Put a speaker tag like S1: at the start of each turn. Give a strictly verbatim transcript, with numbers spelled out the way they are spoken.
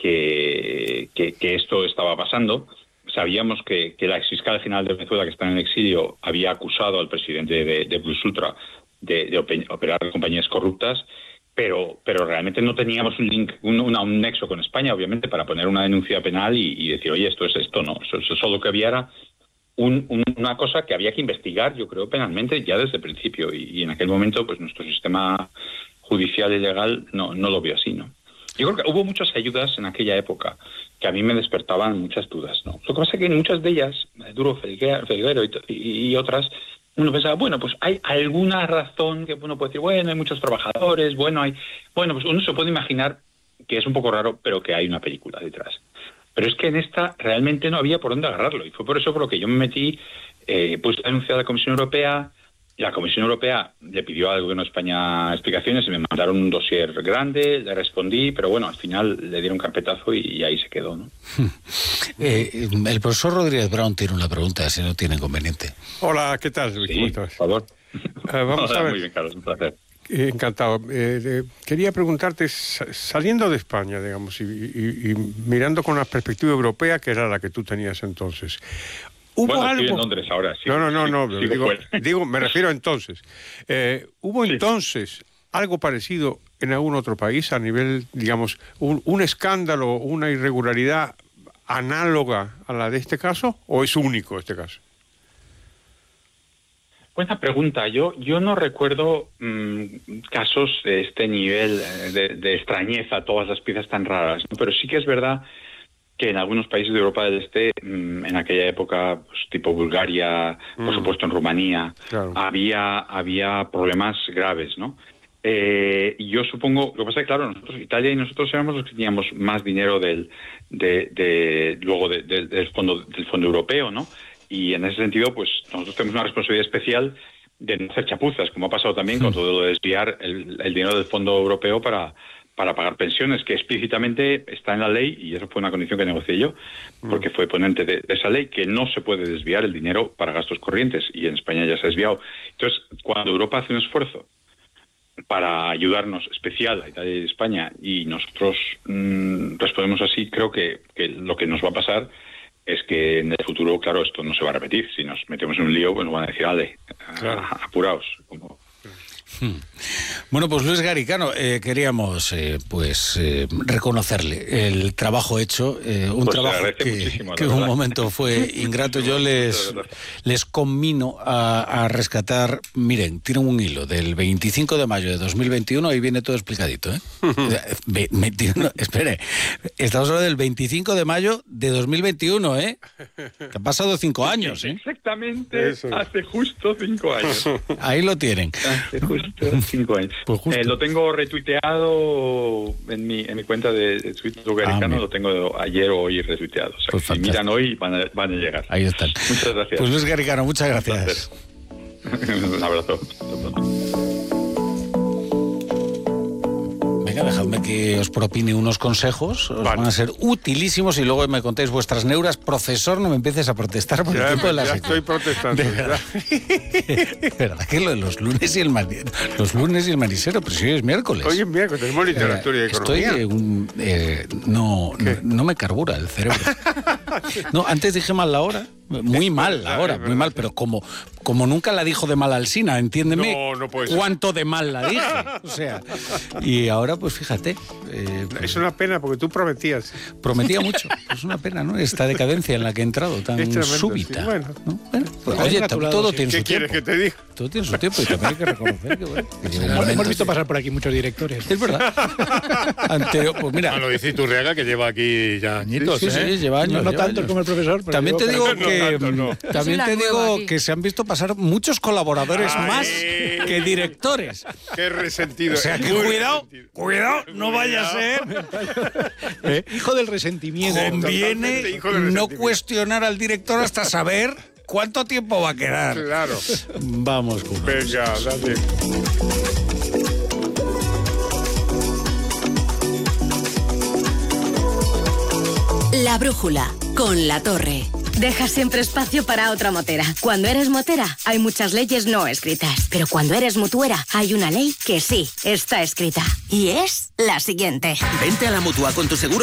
S1: que, que, que esto estaba pasando. Sabíamos que, que la exfiscal general de Venezuela, que está en el exilio, había acusado al presidente de, de Plus Ultra de, de operar compañías corruptas, pero pero realmente no teníamos un link, un, una, un nexo con España, obviamente, para poner una denuncia penal y, y decir, oye, esto es esto, no. Eso, eso solo que había era un, un, una cosa que había que investigar, yo creo, penalmente ya desde el principio. Y, y en aquel momento, pues nuestro sistema judicial y legal no, no lo vio así, ¿no? Yo creo que hubo muchas ayudas en aquella época que a mí me despertaban muchas dudas, ¿no? Lo que pasa es que en muchas de ellas, Duro Felguero y, y, y otras, uno pensaba, bueno, pues hay alguna razón que uno puede decir, bueno, hay muchos trabajadores, bueno, hay, bueno, pues uno se puede imaginar que es un poco raro, pero que hay una película detrás. Pero es que en esta realmente no había por dónde agarrarlo, y fue por eso por lo que yo me metí, eh, pues denuncié a la Comisión Europea. La Comisión Europea le pidió al Gobierno de España explicaciones y me mandaron un dossier grande, le respondí, pero bueno, al final le dieron un carpetazo y, y ahí se quedó, ¿no?
S2: Eh, el profesor Rodríguez Brown tiene una pregunta, si no tiene inconveniente.
S3: Hola, ¿qué tal, Luis?
S1: Sí,
S3: ¿Cómo estás?
S1: por favor.
S3: Uh, vamos
S1: Hola,
S3: a ver.
S1: Muy bien, Carlos, un placer.
S3: Eh, encantado. Eh, eh, quería preguntarte, saliendo de España, digamos, y, y, y mirando con la perspectiva europea, que era la que tú tenías entonces, ¿hubo
S1: bueno,
S3: algo?
S1: estoy en Londres ahora. Sí,
S3: no, no, no, no.
S1: Sí,
S3: digo, digo, me refiero a entonces. Eh, ¿Hubo
S1: sí.
S3: entonces algo parecido en algún otro país a nivel, digamos, un, un escándalo, una irregularidad análoga a la de este caso, o es único este caso?
S1: Buena pregunta. Yo yo no recuerdo mmm, casos de este nivel de, de extrañeza, todas las piezas tan raras, ¿no? Pero sí que es verdad que en algunos países de Europa del Este, mmm, en aquella época, pues, tipo Bulgaria, mm. por supuesto en Rumanía, claro. había había problemas graves, ¿no? Eh, yo supongo, lo que pasa es que, claro, nosotros, Italia y nosotros éramos los que teníamos más dinero del de, de luego de, de, del fondo del fondo europeo, ¿no? Y en ese sentido, pues nosotros tenemos una responsabilidad especial de no hacer chapuzas, como ha pasado también con todo lo de desviar el, el dinero del Fondo Europeo para, para pagar pensiones, que explícitamente está en la ley, y eso fue una condición que negocié yo, porque fue ponente de, de esa ley, que no se puede desviar el dinero para gastos corrientes, y en España ya se ha desviado. Entonces, cuando Europa hace un esfuerzo para ayudarnos especial a Italia y a España, y nosotros mmm, respondemos así, creo que, que lo que nos va a pasar es que en el futuro, claro, esto no se va a repetir. Si nos metemos en un lío, pues nos van a decir, ale, claro. apuraos. Como...
S2: Hmm. Bueno, pues Luis Garicano, eh, queríamos eh, pues eh, reconocerle el trabajo hecho, eh, un
S1: pues
S2: trabajo que, que en un momento fue ingrato. Yo les, les conmino a, a rescatar, miren, tienen un hilo del veinticinco de mayo de dos mil veintiuno, ahí viene todo explicadito, ¿eh? Ve, me, no, espere, estamos hablando del veinticinco de mayo de dos mil veintiuno, ¿eh? Que han pasado cinco años, ¿eh?
S1: Exactamente, Eso. hace justo cinco años.
S2: Ahí lo tienen.
S1: Hace justo cinco años.
S2: Pues
S1: eh, lo tengo retuiteado en mi en mi cuenta de, de Twitter Garicano, ah, lo tengo ayer o hoy retuiteado. O sea, pues si miran hoy van a, van a llegar.
S2: Ahí están.
S1: Muchas gracias.
S2: Pues Luis Garicano, muchas gracias.
S1: Un abrazo.
S2: Venga, dejadme que os propine unos consejos, os vale. van a ser utilísimos, y luego me contéis vuestras neuras. Profesor, no me empieces a protestar por
S3: ya,
S2: el tiempo de la
S3: ya estoy protestando.
S2: De verdad. De verdad que lo de los lunes y el manisero, los lunes y el manisero, pero si hoy es miércoles.
S3: Hoy es miércoles, tenemos literatura eh, y economía.
S2: Estoy, un, eh, no, no, no me carbura el cerebro. No, antes dije mal la hora. Muy mal la hora, muy mal, pero como, como nunca la dijo de mal Alsina, entiéndeme
S3: no, no puede ser.
S2: Cuánto de mal la dije. O sea, y ahora, pues fíjate. Eh, pues,
S3: es una pena, porque tú prometías.
S2: Prometía mucho. Es una pena, ¿no? Esta decadencia en la que he entrado, tan tremendo, súbita. Sí, bueno. ¿no? Bueno, pues, oye, todo tiene
S3: ¿Qué
S2: su
S3: quieres
S2: tiempo.
S3: que te diga?
S2: Todo tiene su tiempo, y también hay que reconocer que, bueno, que
S4: hemos,
S2: momento,
S4: hemos visto
S2: sí.
S4: pasar por aquí muchos directores.
S2: Es verdad. Ante, pues mira.
S5: No, lo dice Iturriaga, que lleva aquí ya añitos,
S2: sí, sí,
S5: ¿eh?
S2: sí, lleva años.
S4: No, no
S2: lleva
S4: tanto
S2: años.
S4: como el profesor. Pero
S2: también te digo
S3: no,
S2: que,
S3: no, no, no.
S2: también te digo que se han visto pasar muchos colaboradores
S3: Ay.
S2: más que directores.
S3: Qué resentido.
S2: O sea, que
S3: Muy
S2: cuidado,
S3: resentido.
S2: cuidado, no vaya a ser.
S4: ¿Eh? Hijo del resentimiento.
S2: Conviene
S3: hijo del
S2: no
S3: resentimiento.
S2: cuestionar al director hasta saber cuánto tiempo va a quedar.
S3: Claro.
S2: Vamos, con
S3: Venga, dale.
S6: La brújula, con La Torre.
S7: Deja siempre espacio para otra motera. Cuando eres motera, hay muchas leyes no escritas. Pero cuando eres mutuera, hay una ley que sí está escrita.
S6: Y es la siguiente.
S8: Vente a la Mutua con tu seguro